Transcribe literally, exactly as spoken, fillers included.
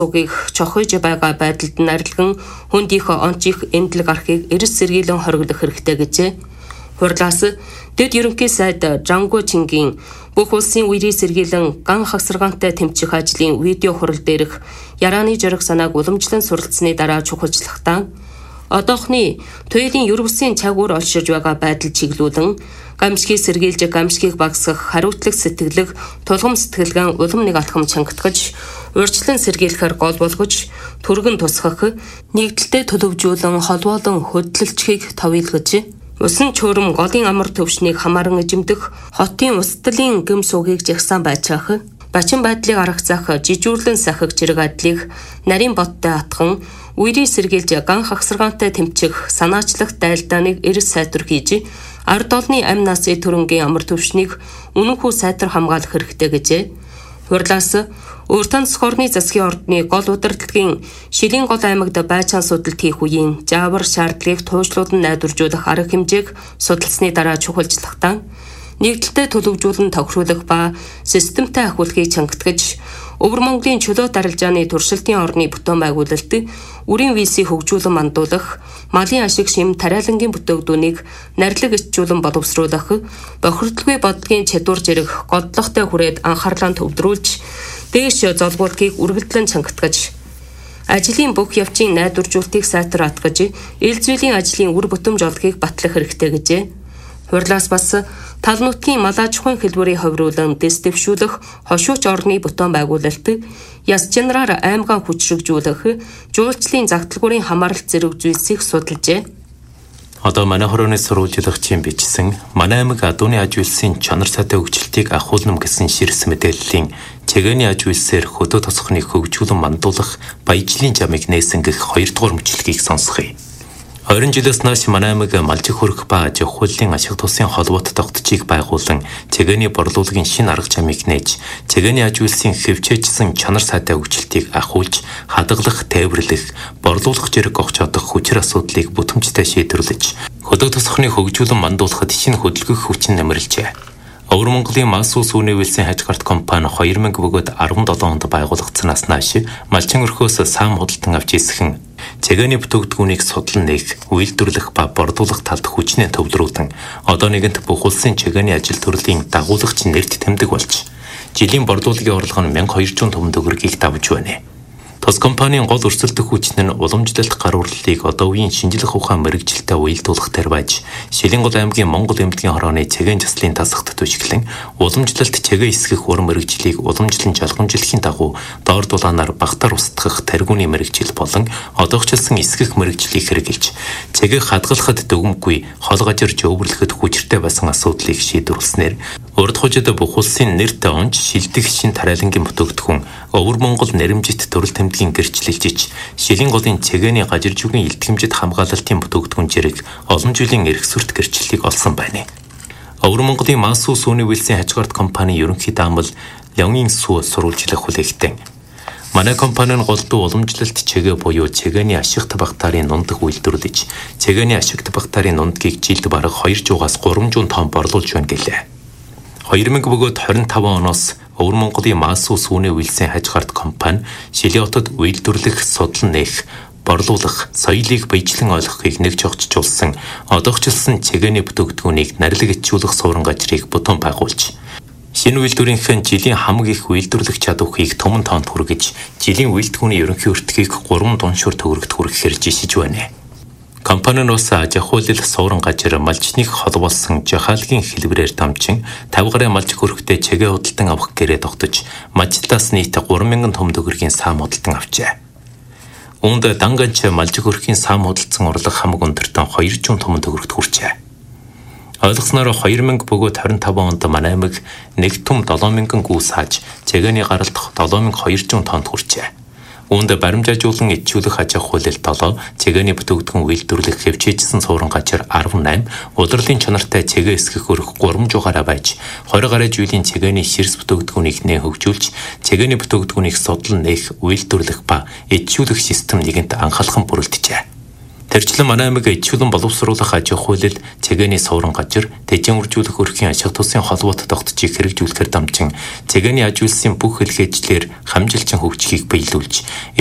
угийг чохойж байгаа байдалд нарилган хүндийнхөө онцих эмнэлэг архийг эрс сэргийлэн хориглох хэрэгтэй гэжээ. Хурлаас дэд ерөнхий сайд Жангу Чингийн бүх улсын үерийг сэргийлэн ган хагсаргаантай тэмцэх ажлын видео хурал дээрх ярааны жориг санааг уламжлан суралцсны дараа чухалчлахтаа одоохны туйлын ёр бусын цагуур олшиж байгаа байдал чиглүүлэн гамшигыг сэргийлж гамшигыг багасгах хариуцлага сэтгэлэг тулгам сэтгэлгэн улам нэг алхам чангатгаж урьдчилан сэргийлэхээр гол болгож түргэн тусгах нэгдэлтэй төлөвжүүлэн холбоолон хөдөлгөлчгийг товилгож усан чөөрөм голын амар төвшнийг хамааран эжимдэх хотын устдалын гэм суугийг жагсаан байцаах бачин байдлыг аргацаах жижүүрлэн сахих зэрэг адлыг нарийн боттой атхан үерийг сэргийлж ган хагсаргаантай тэмцэх санаачлах дайлдааныг эрс сайтар хийж ард олны амь насын төрөнгийн амар төвшнийг үнэнхүү сайтар хамгаалах хэрэгтэй гэжээ. Хурлаас Өртөн цохорны засгийн ордны гол удирдлагын Шилийн гол аймагт байцаан судалт хийх үеийн заавар шаардлагыг туужлууд нь найдваржуулах арга хэмжээг судалсны дараа чухалчлахтаа нэгдэлтэй төлөвжүүлэн тохируулах ба системтэй ахиулахыг чангатгаж Өвөр Монголын чөлөө даралжааны туршилтын орны бүтээн байгуулалт үрийн визийг хөгжүүлэн мандуулах, малын ашиг шим тариалангийн бүтээгдүүнийг нарилга ичүүлэн боловсруулах, бохирдолгүй бодлогын чадвар зэрэг голдлоготой хүрээд анхаарлаа төвлөрүүлж, дээш золгуултыг үргэлжлэн чангатгаж, ажлын бүх явцын найдваржуулалтыг сайтар атгаж, ил зүйлийн ажлын үр бүтэмж олохыг батлах хэрэгтэй гэжээ. Хурлаас бас тал нутгийн мал аж ахуйн хэлбэрийг ховруулан дэс дэвшүүлэх хошууч орны бүтээн байгуулалт, яс жанраар аймгаан хүчрэгжүүлэх, жуулчлалын загталгуурын хамааралт зэрэг зүйлсийг судалжээ. Одоо манай хорооны сурвалжлагчийн бичсэн манай аймаг адууны аж үйлсийн чанар сайтай хөгжилтийг ахуулнам гэсэн ширс мэдээллийн чигэний аж үйлсээр хөдөө тосхоныг хөгжүүлэн мандуулах баяжлын жамыг нээсэнгэх хоёрдугаар мөчлөгийг сонсгоё. Ойрон жилээс нааш манай аймаг малжиг хөрөх ба аж ахуйлын ашиг тусын холбоот тогтцыг байгуулан чигэний борлуулагын шинэ арга замыг нээж чигэний аж үйлсийн хэвчээжсэн чанар сайтай хөгжилтийг ахуулж хадгалах, тээвэрлэх, борлуулах зэрэг огч одох хүчир асуудлыг бүтэмжтэй шийдвэрлэж хөдөө тосхны хөгжүүлэн мандуулахад шинэ хөдөлгөх хүчин нэмэрлжээ. Өвөр Монголын Мас ус үүний үйлсийн хажгарт компани хоёр мянга бөгөөд арван долоо онд байгуулагдсанаас нааш малчин өрхөөс саам худалдан авч ирсэн чигэний бүтээгдэхүүнийг судлан нээх, үйлдвэрлэх ба борлуулах талд хүчнээ төвлөрүүлэн одоо нэгэнт бүх улсын чигэний ажил төрлийн дагуулагч нэрт тэмдэг болж жилийн борлуулагын орлого нь мянга хоёрдугаар төвөнд төгрөгийг давж байна. Тус компанийн гол өрсөлдөх хүчин нь уламжлалт гар урлалыг одоо үеийн шинжлэх ухаан мэрэгжилтэй уялдуулах дээр байж Шилийн гол аймгийн Монгол эмнэлгийн хорооны чигээн заслын тасагт түшиглэн уламжлалт чигээ эсгэх ур мэрэгжлийг уламжлан жалгамжлахын дагуу доор дулаанаар багтаар устгах таргууны мэрэгжил болон одоогчлсон эсгэх мэрэгжлийг хэрэгжилж чигээг хадгалахад дүгмгүй хол гажирж өвөрлөхөд хүчтэй байсан асуудлыг шийдвэрлснээр урд хожид бүх улсын нэрт онж шилдэг шин тариалангийн бүтээгдэхүүн Өвөр Монгол нэрэмжит төрөл тэмдгийн гэрчлэлжиж Шилийн голын чигэний гажиржуугийн илтгэмжит хамгаалалтын бүтээгдэхүүн зэрэг олон жилийн эрх сүрт гэрчлэлийг олсон байна. Өвөр Монголын Мас ус үүний үйлсийн хажгарт компани ерөнхий даамал Лёнгийн сүү сурвалжлах хүлээгтэн манай компани нь голдуу уламжлалт чигээ буюу чигээний ашигт багтаарын нундах үйлдвэрлэж чигээний ашигт багтаарын нундгийг жилд бараг хоёр зугаас гурван зуун тонн борлуулж байна гэлээ. хоёр мянга бөгөөд хорин таван оноос Өвөр Монголын Мас ус үүний үйлсийн хажгарт компани Шилийн хотод үйлдвэрлэх, судлан нээх, борлуулах, соёлыг баяжлан ойлгохыг нэг жогчжуулсан одоогчлсон чигээний бүтээгдэхүүнийг нарилга ичүүлэх суурин гажрыг бүтээн байгуулж шинэ үйлдвэрийнхэн жилийн хамаг их үйлдвэрлэх чадварыг томон тоонд хүргэж жилийн үйлдвэрийн ерөнхий өртгийг гурван дуншуур төгрөгт хүрэхээр жишиж байна. Компани нь ус аж ахуйлал суурин гажир малчныг холбоолсон жахаалгийн хэлбэрээр дамжин тавь гаруй малжиг хөрөхтэй чигээ худалдан авах гэрээ тогтож мажлаас нийт гурван мянган том төгрөгийн саам худалдан авчээ. Үүнд данганч малжиг хөрөхийн саам худалдсан орлого хамаг өндөртөн хоёр зуун том төгрөгт хүрчээ. Ойлгосноор хоёр мянга бөгөөд хорин таван онд манай аймаг нэг том долоо мянган гүү сааж чигээний гаралдах долоо мянга хоёр зуун тоннд хүрчээ. Үүнд баримжаажуулан ичүүлэх аж ахуйлал долоо, чигээний бүтээгдэхүүн үйлдвэрлэх хэвчээжсэн суурин гажир арван найман, удирлын чанартай чигээ эсгэх өрх гурван жугаараа байж, хоёр гаруй жилийн чигээний ширс бүтээгдэхүүнийг нэ хөгжүүлж, чигээний бүтээгдэхүүнийг судлан нээх, үйлдвэрлэх ба ичүүлэх систем нэгэнт анхаалхан бүрэлдэжээ. Тэрчлэн манай аймаг ичүүлэн боловсруулах аж ахуй хуулиар цэгээний соврон гажир, тэжэн үржүүлэх өрхийн ашиг тусын холбоот тогтцыг хэрэгжүүлэхээр дамжин цэгээний аж үйлсийн бүх хэлхээжлэр хамжилчин хөгжлийг биелүүлж